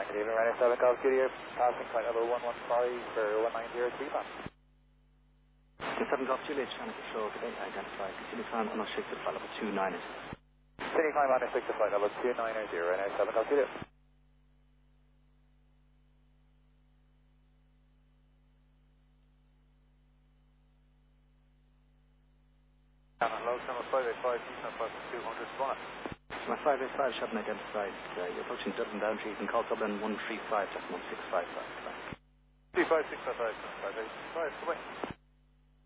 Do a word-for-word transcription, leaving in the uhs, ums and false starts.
Good evening, Ryanair seven Golf Juliet, passing flight level one one five for one nine zero three pound. seven Golf Juliet, trying to control, today identified. Continue climb unrestricted flight level two nine zero. Continue climb unrestricted flight level two nine zero, Ryanair seven Golf Juliet. Canon low, number five eight five, Eastern five two hundred, one. My five eight five shot identified. Uh, you're approaching Dublin boundary. You can call Dublin one three five, decimal six five five. three five six five five, five eight five, goodbye.